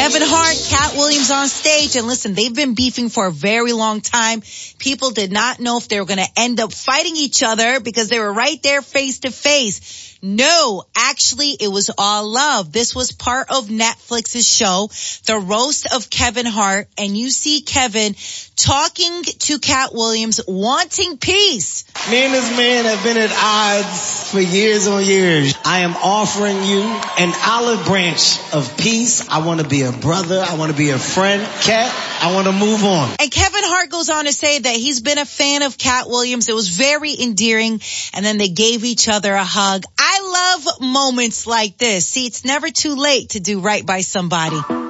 Kevin Hart, Cat Williams on stage. And listen, they've been beefing for a very long time. People did not know if they were going to end up fighting each other because they were right there face to face. No, actually, it was all love. This was part of Netflix's show, The Roast of Kevin Hart. And you see Kevin talking to Cat Williams, wanting peace. Me and this man have been at odds for years on years. I am offering you an olive branch of peace. I want to be a brother. I want to be a friend. Cat, I want to move on. And Kevin Hart goes on to say that he's been a fan of Cat Williams. It was very endearing. And then they gave each other a hug. I love moments like this. See, it's never too late to do right by somebody.